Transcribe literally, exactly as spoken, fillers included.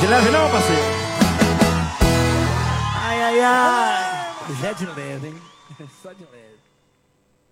De leve não, parceiro? Ai, ai, ai. Já de leve, hein? Só de leve.